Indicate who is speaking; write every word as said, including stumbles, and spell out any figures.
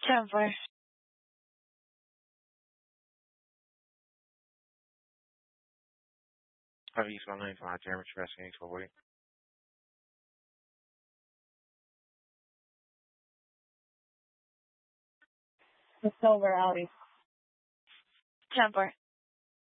Speaker 1: ten four.
Speaker 2: How do you spell name for my German expressing for way?
Speaker 3: The silver Audi.
Speaker 1: ten four.